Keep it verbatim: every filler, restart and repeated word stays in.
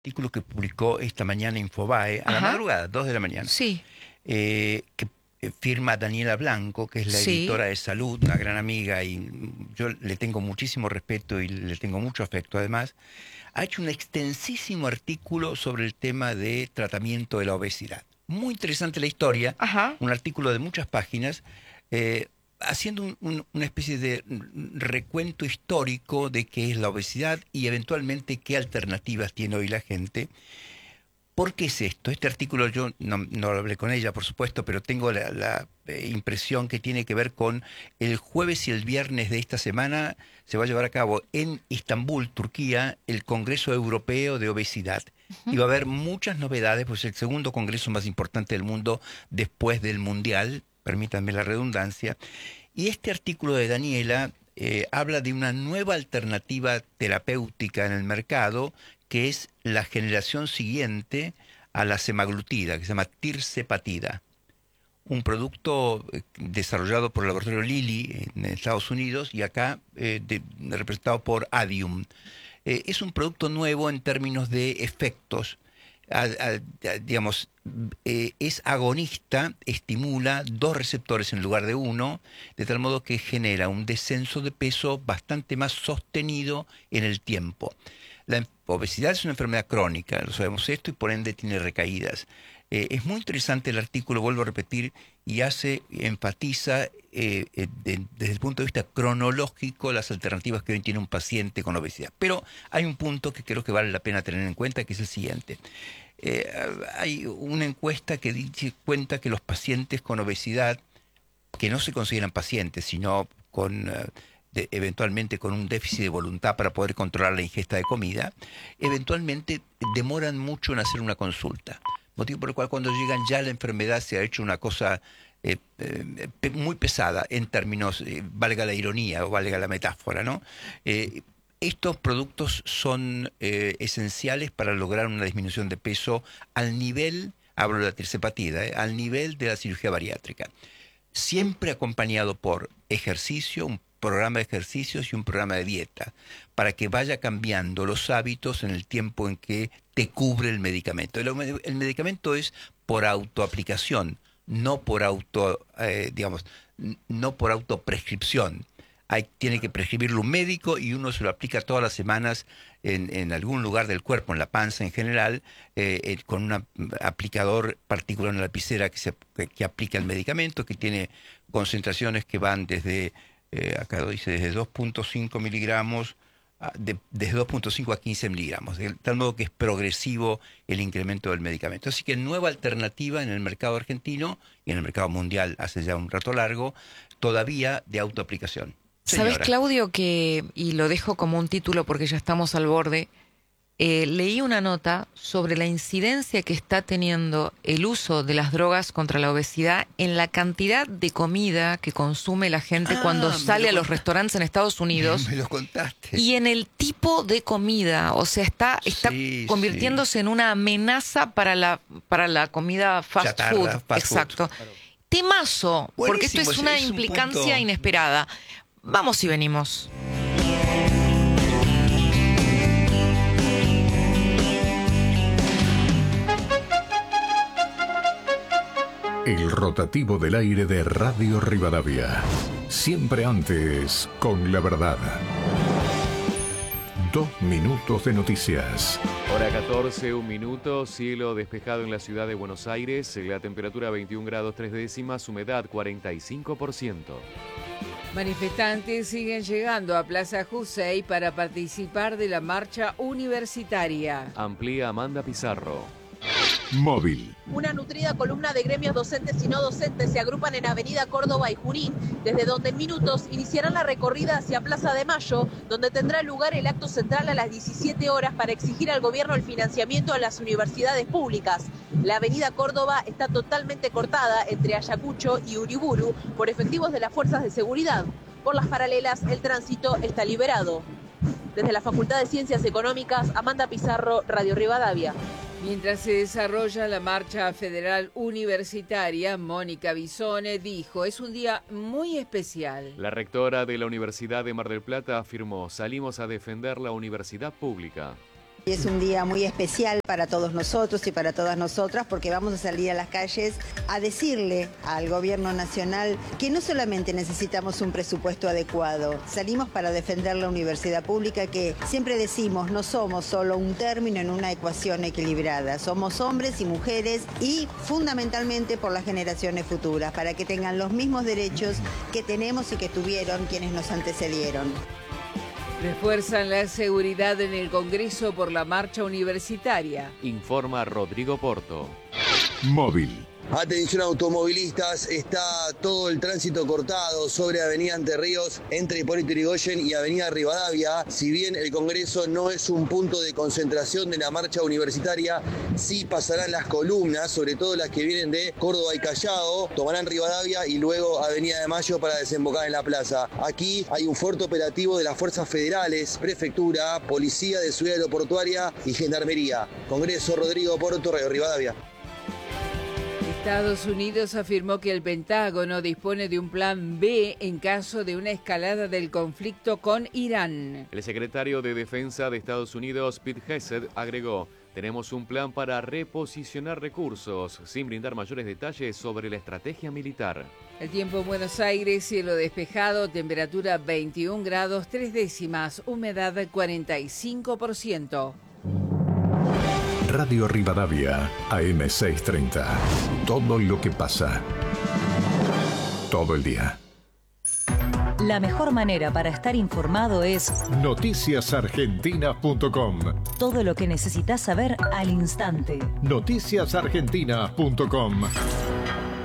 artículo que publicó esta mañana Infobae, a la Ajá. madrugada, dos de la mañana, Sí, eh, que eh, firma Daniela Blanco, que es la sí. editora de Salud, una gran amiga, y mm, yo le tengo muchísimo respeto y le tengo mucho afecto además. Ha hecho un extensísimo artículo sobre el tema de tratamiento de la obesidad. Muy interesante la historia, Ajá. un artículo de muchas páginas, eh, haciendo un- un- una especie de recuento histórico de qué es la obesidad y eventualmente qué alternativas tiene hoy la gente. ¿Por qué es esto? Este artículo yo no, no lo hablé con ella, por supuesto, pero tengo la, la, eh, impresión que tiene que ver con el jueves y el viernes de esta semana se va a llevar a cabo en Estambul, Turquía, el Congreso Europeo de Obesidad. Y va a haber muchas novedades, pues el segundo congreso más importante del mundo después del Mundial, permítanme la redundancia. Y este artículo de Daniela eh, habla de una nueva alternativa terapéutica en el mercado, que es la generación siguiente a la semaglutida, que se llama tirzepatida, un producto eh, desarrollado por el laboratorio Lilly en Estados Unidos y acá eh, de- representado por Adium. Eh, es un producto nuevo en términos de efectos. A- a- a- digamos, eh, es agonista, estimula dos receptores en lugar de uno, de tal modo que genera un descenso de peso bastante más sostenido en el tiempo. La en- obesidad es una enfermedad crónica, lo sabemos esto, y por ende tiene recaídas. Eh, es muy interesante el artículo, vuelvo a repetir, y hace, enfatiza eh, eh, de- desde el punto de vista cronológico las alternativas que hoy tiene un paciente con obesidad. Pero hay un punto que creo que vale la pena tener en cuenta, que es el siguiente. Eh, hay una encuesta que dice, cuenta que los pacientes con obesidad, que no se consideran pacientes, sino con eh, de- eventualmente con un déficit de voluntad para poder controlar la ingesta de comida, eventualmente demoran mucho en hacer una consulta. Motivo por el cual cuando llegan ya la enfermedad se ha hecho una cosa eh, eh, pe- muy pesada en términos, eh, valga la ironía o valga la metáfora, ¿no? Eh, estos productos son eh, esenciales para lograr una disminución de peso al nivel, hablo de la tirzepatida, eh, al nivel de la cirugía bariátrica, siempre acompañado por ejercicio, un programa de ejercicios y un programa de dieta, para que vaya cambiando los hábitos en el tiempo en que te cubre el medicamento. El, el medicamento es por autoaplicación, no por auto, eh, digamos, no por autoprescripción. Hay, tiene que prescribirlo un médico y uno se lo aplica todas las semanas en, en algún lugar del cuerpo, en la panza en general, eh, eh, con un aplicador particular, una lapicera que, se, que, que aplica el medicamento, que tiene concentraciones que van desde, eh, acá lo dice, desde dos punto cinco miligramos, a, de, desde dos punto cinco a quince miligramos, de tal modo que es progresivo el incremento del medicamento. Así que nueva alternativa en el mercado argentino y en el mercado mundial hace ya un rato largo, todavía de autoaplicación. ¿Sabes, Señora. Claudio, que, y lo dejo como un título porque ya estamos al borde, eh, leí una nota sobre la incidencia que está teniendo el uso de las drogas contra la obesidad en la cantidad de comida que consume la gente cuando Ah, me sale lo a los cont- restaurantes en Estados Unidos Me lo contaste. y en el tipo de comida. O sea, está, está Sí, convirtiéndose en una amenaza para la, para la comida fast Chatarra, food. fast food. Exacto. Temazo, porque esto Buenísimo, es es- una es un implicancia punto- inesperada. Vamos y venimos. El rotativo del aire de Radio Rivadavia. Siempre antes, con la verdad. Dos minutos de noticias. Hora catorce, un minuto, cielo despejado en la ciudad de Buenos Aires, la temperatura veintiún grados tres décimas, humedad cuarenta y cinco por ciento. Manifestantes siguen llegando a Plaza Jusey para participar de la marcha universitaria. Amplía Amanda Pizarro. Móvil. Una nutrida columna de gremios docentes y no docentes se agrupan en Avenida Córdoba y Junín, desde donde en minutos iniciarán la recorrida hacia Plaza de Mayo, donde tendrá lugar el acto central a las diecisiete horas para exigir al gobierno el financiamiento a las universidades públicas. La Avenida Córdoba está totalmente cortada entre Ayacucho y Uriburu por efectivos de las fuerzas de seguridad. Por las paralelas, el tránsito está liberado. Desde la Facultad de Ciencias Económicas, Amanda Pizarro, Radio Rivadavia. Mientras se desarrolla la marcha federal universitaria, Mónica Bisone dijo, es un día muy especial. La rectora de la Universidad de Mar del Plata afirmó, salimos a defender la universidad pública. Es un día muy especial para todos nosotros y para todas nosotras porque vamos a salir a las calles a decirle al gobierno nacional que no solamente necesitamos un presupuesto adecuado, salimos para defender la universidad pública, que siempre decimos no somos solo un término en una ecuación equilibrada, somos hombres y mujeres y fundamentalmente por las generaciones futuras, para que tengan los mismos derechos que tenemos y que tuvieron quienes nos antecedieron. Refuerzan la seguridad en el Congreso por la marcha universitaria. Informa Rodrigo Porto. Móvil. Atención automovilistas, está todo el tránsito cortado sobre Avenida Entre Ríos, entre Hipólito Yrigoyen y Avenida Rivadavia. Si bien el Congreso no es un punto de concentración de la marcha universitaria, sí pasarán las columnas, sobre todo las que vienen de Córdoba y Callao, tomarán Rivadavia y luego Avenida de Mayo para desembocar en la plaza. Aquí hay un fuerte operativo de las fuerzas federales, Prefectura, Policía de Ciudad Aeroportuaria y Gendarmería. Congreso, Rodrigo Porto, Radio Rivadavia. Estados Unidos afirmó que el Pentágono dispone de un plan B en caso de una escalada del conflicto con Irán. El secretario de Defensa de Estados Unidos, Pete Hegseth, agregó: tenemos un plan para reposicionar recursos, sin brindar mayores detalles sobre la estrategia militar. El tiempo en Buenos Aires, cielo despejado, temperatura veintiún grados tres décimas, humedad cuarenta y cinco por ciento. Radio Rivadavia, A M seiscientos treinta. Todo lo que pasa. Todo el día. La mejor manera para estar informado es noticias argentinas punto com. Todo lo que necesitas saber al instante. noticias argentinas punto com.